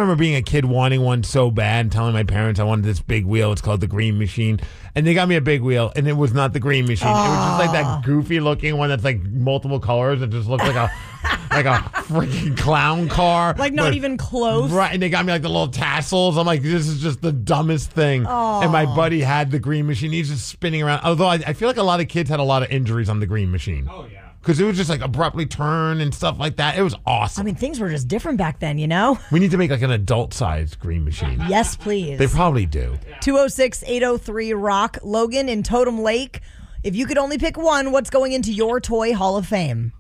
remember being a kid wanting one so bad and telling my parents I wanted this big wheel. It's called the Green Machine. And they got me a big wheel, and it was not the Green Machine. It was just like that goofy looking one that's like multiple colors. It just looked like a freaking clown car. Like not even close. Right, and they got me like the little tassels. I'm like, this is just the dumbest thing. And my buddy had the Green Machine. He's just spinning around. Although I feel like a lot of kids had a lot of injuries on the Green Machine. Oh, yeah. Because it was just like abruptly turn and stuff like that. It was awesome. I mean, things were just different back then, you know? We need to make like an adult-sized Green Machine. Yes, please. They probably do. 206-803-ROCK. Logan in Totem Lake. If you could only pick one, what's going into your Toy Hall of Fame?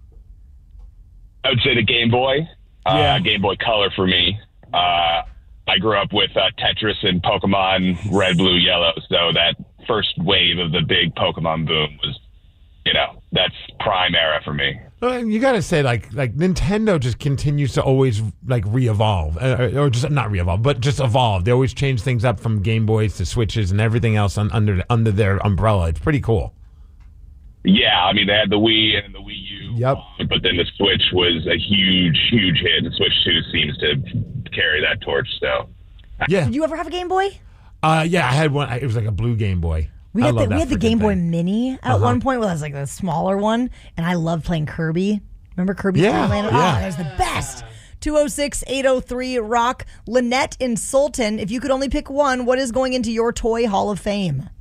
I would say the Game Boy. Yeah. Game Boy Color for me. I grew up with Tetris and Pokemon Red, Blue, Yellow. So that first wave of the big Pokemon boom was, that's prime era for me. Well, you got to say, like Nintendo just continues to always like re-evolve, or just not re-evolve, but just evolve. They always change things up from Game Boys to Switches and everything else under their umbrella. It's pretty cool. Yeah, I mean, they had the Wii and the Wii U. Yep. But then the Switch was a huge, huge hit. The Switch 2 seems to carry that torch. So. Yeah. Did you ever have a Game Boy? Yeah, I had one. It was like a blue Game Boy. We had the Game Boy thing. Mini at one point, where it was like the smaller one, and I loved playing Kirby. Remember Kirby? Yeah, Dream Land? yeah. Oh, that was the best. 206-803-ROCK. Lynette in Sultan. If you could only pick one, what is going into your Toy Hall of Fame?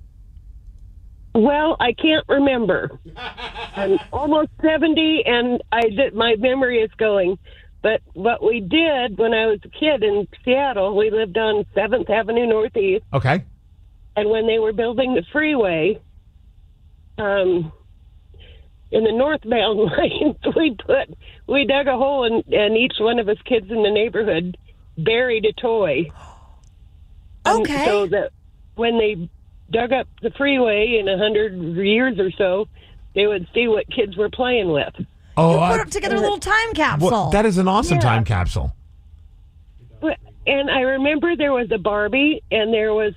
Well, I can't remember. I'm almost 70, and my memory is going. But what we did when I was a kid in Seattle, we lived on 7th Avenue Northeast. Okay. And when they were building the freeway, in the northbound lanes, we dug a hole, and each one of us kids in the neighborhood buried a toy. Okay. So that when they dug up the freeway in 100 years or so, they would see what kids were playing with. Oh, Put together a little time capsule. well, that is an awesome Yeah. time capsule. And I remember there was a Barbie, and there was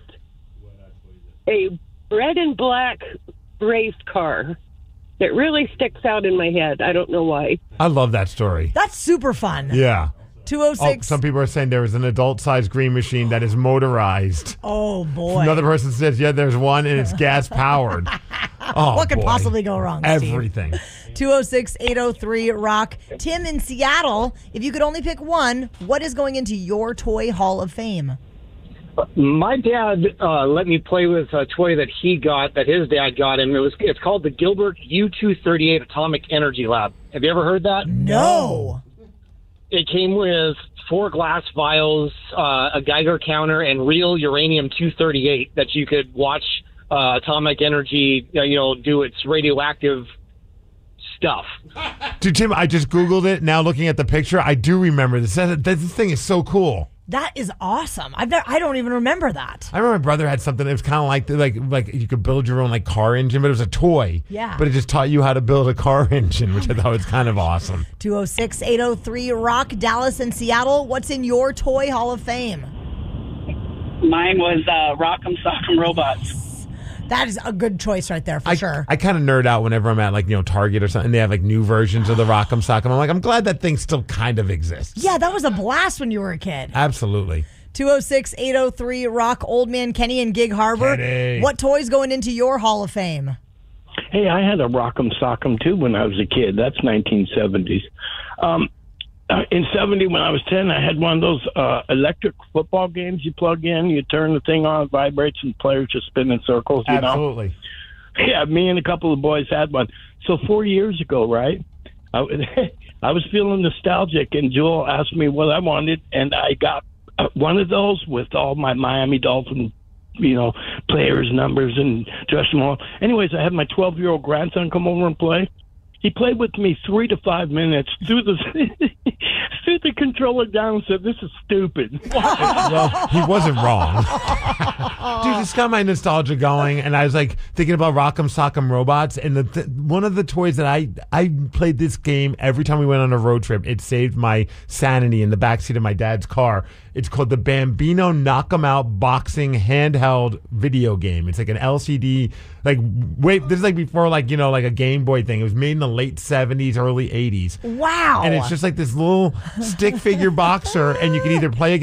a red and black race car that really sticks out in my head. I don't know why. I love that story. That's super fun. Yeah. 206. Some people are saying there is an adult-sized Green Machine that is motorized. Oh, boy. Another person says, yeah, there's one, and it's gas-powered. Oh, What could boy. possibly go wrong, Steve? Everything. 206-803-ROCK. Tim in Seattle, if you could only pick one, what is going into your Toy Hall of Fame? My dad let me play with a toy that he got, that his dad got him. It's called the Gilbert U-238 Atomic Energy Lab. Have you ever heard that? No. It came with 4 glass vials, a Geiger counter, and real uranium-238 that you could watch atomic energy, do its radioactive stuff. Dude, Tim, I just Googled it. Now looking at the picture, I do remember this. This thing is so cool. That is awesome. I don't even remember that. I remember my brother had something that was kind of like you could build your own like car engine, but it was a toy. Yeah. But it just taught you how to build a car engine, which I thought was kind of awesome. 206-803-ROCK. Dallas and Seattle, what's in your Toy Hall of Fame? Mine was Rock'em Sock'em Robots. That is a good choice right there, for sure. I kind of nerd out whenever I'm at Target or something. They have like new versions of the Rock'em Sock'em. I'm like, I'm glad that thing still kind of exists. Yeah, that was a blast when you were a kid. Absolutely. 206-803-ROCK. Old Man Kenny in Gig Harbor. Kenny. What toy's going into your Hall of Fame? Hey, I had a Rock'em Sock'em too when I was a kid. That's 1970s. In 70, when I was 10, I had one of those electric football games you plug in, you turn the thing on, it vibrates, and players just spin in circles. You Absolutely. know? Yeah, me and a couple of boys had one. So 4 years ago, right, I was feeling nostalgic, and Joel asked me what I wanted, and I got one of those with all my Miami Dolphin players' numbers and dress them all. Anyways, I had my 12-year-old grandson come over and play. He played with me 3 to 5 minutes, threw the controller down and said, "This is stupid." Well, he wasn't wrong. Dude, this got my nostalgia going, and I was like thinking about Rock'em Sock'em Robots, and one of the toys that I played this game every time we went on a road trip. It saved my sanity in the backseat of my dad's car. It's called the Bambino Knock 'em Out Boxing Handheld Video Game. It's like an LCD, this is like before like a Game Boy thing. It was made in the late 70s, early 80s. Wow. And it's just like this little stick figure boxer, and you can either play